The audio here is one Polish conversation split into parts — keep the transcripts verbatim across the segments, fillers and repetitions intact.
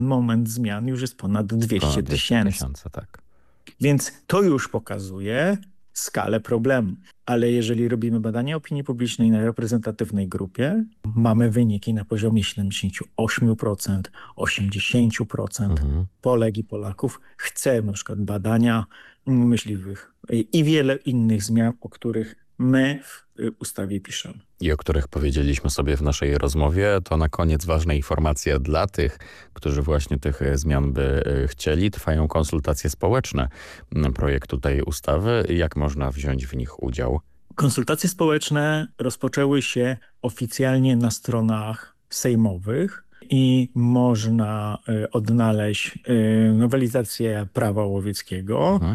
moment zmian już jest ponad dwieście tysięcy. Tak. Więc to już pokazuje skalę problemu. Ale jeżeli robimy badania opinii publicznej na reprezentatywnej grupie, mamy wyniki na poziomie siedemdziesiąt osiem procent, osiemdziesiąt procent mhm. Polek i Polaków chce na przykład badania myśliwych i wiele innych zmian, o których my w ustawie piszemy. I o których powiedzieliśmy sobie w naszej rozmowie. To na koniec ważna informacja dla tych, którzy właśnie tych zmian by chcieli. Trwają konsultacje społeczne projektu tej ustawy. Jak można wziąć w nich udział? Konsultacje społeczne rozpoczęły się oficjalnie na stronach sejmowych i można odnaleźć nowelizację prawa łowieckiego mhm.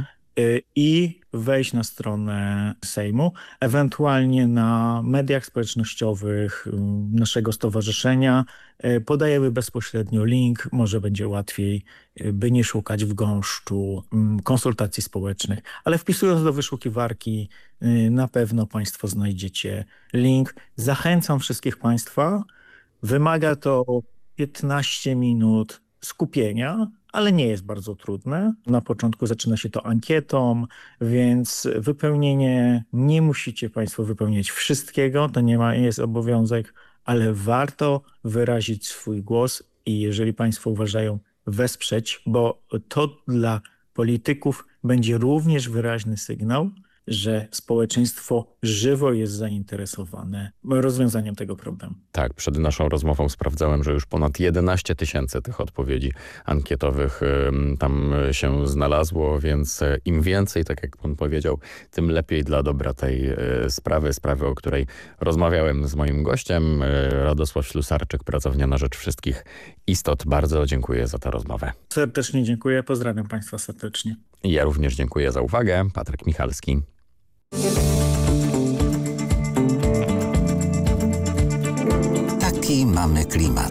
i wejść na stronę Sejmu, ewentualnie na mediach społecznościowych naszego stowarzyszenia. Podajemy bezpośrednio link, może będzie łatwiej, by nie szukać w gąszczu konsultacji społecznych. Ale wpisując do wyszukiwarki na pewno Państwo znajdziecie link. Zachęcam wszystkich Państwa. Wymaga to piętnaście minut skupienia, ale nie jest bardzo trudne. Na początku zaczyna się to ankietą, więc wypełnienie nie musicie Państwo wypełniać wszystkiego, to nie ma, jest obowiązek, ale warto wyrazić swój głos i jeżeli Państwo uważają, wesprzeć, bo to dla polityków będzie również wyraźny sygnał, że społeczeństwo żywo jest zainteresowane rozwiązaniem tego problemu. Tak, przed naszą rozmową sprawdzałem, że już ponad jedenaście tysięcy tych odpowiedzi ankietowych tam się znalazło, więc im więcej, tak jak pan powiedział, tym lepiej dla dobra tej sprawy, sprawy, o której rozmawiałem z moim gościem, Radosław Ślusarczyk, Pracownia na Rzecz Wszystkich Istot. Bardzo dziękuję za tę rozmowę. Serdecznie dziękuję, pozdrawiam Państwa serdecznie. Ja również dziękuję za uwagę. Patryk Michalski. Taki mamy klimat.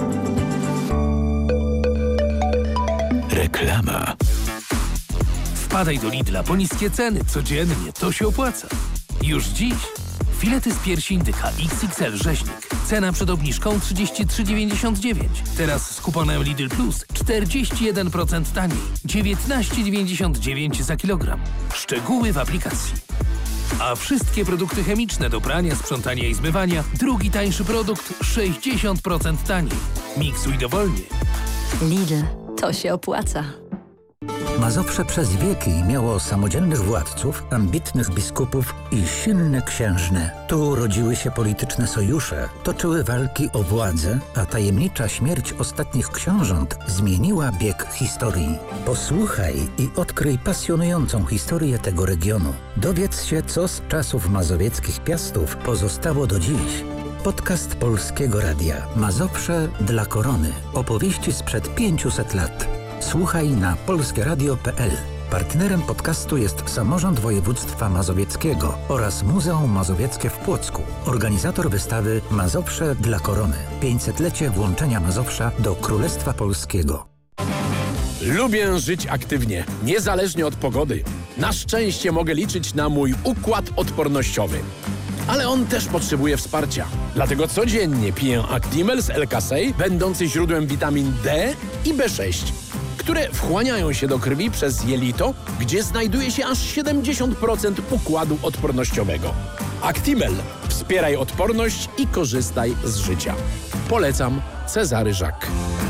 Reklama. Wpadaj do Lidla po niskie ceny. Codziennie to się opłaca. Już dziś filety z piersi indyka X X L rzeźnik. Cena przed obniżką trzydzieści trzy dziewięćdziesiąt dziewięć. Teraz z kuponem Lidl Plus czterdzieści jeden procent taniej. dziewiętnaście dziewięćdziesiąt dziewięć za kilogram. Szczegóły w aplikacji. A wszystkie produkty chemiczne do prania, sprzątania i zmywania, drugi tańszy produkt sześćdziesiąt procent taniej. Miksuj dowolnie. Lidl, to się opłaca. Mazowsze przez wieki miało samodzielnych władców, ambitnych biskupów i silne księżne. Tu rodziły się polityczne sojusze, toczyły walki o władzę, a tajemnicza śmierć ostatnich książąt zmieniła bieg historii. Posłuchaj i odkryj pasjonującą historię tego regionu. Dowiedz się, co z czasów mazowieckich piastów pozostało do dziś. Podcast Polskiego Radia. Mazowsze dla korony. Opowieści sprzed pięciuset lat. Słuchaj na polskie radio kropka p l. Partnerem podcastu jest Samorząd Województwa Mazowieckiego oraz Muzeum Mazowieckie w Płocku. Organizator wystawy Mazowsze dla korony. pięćsetlecie włączenia Mazowsza do Królestwa Polskiego. Lubię żyć aktywnie, niezależnie od pogody. Na szczęście mogę liczyć na mój układ odpornościowy. Ale on też potrzebuje wsparcia. Dlatego codziennie piję Actimel z L-Kasei, będący źródłem witamin D i B sześć, które wchłaniają się do krwi przez jelito, gdzie znajduje się aż siedemdziesiąt procent układu odpornościowego. Actimel. Wspieraj odporność i korzystaj z życia. Polecam. Cezary Żak.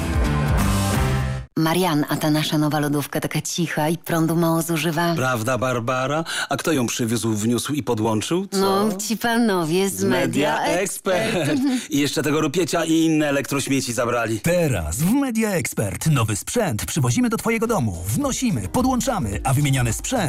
Marian, a ta nasza nowa lodówka taka cicha i prądu mało zużywa. Prawda, Barbara? A kto ją przywiózł, wniósł i podłączył? Co? No, ci panowie z Media Expert. I jeszcze tego rupiecia i inne elektrośmieci zabrali. Teraz w Media Expert nowy sprzęt przywozimy do twojego domu. Wnosimy, podłączamy, a wymieniany sprzęt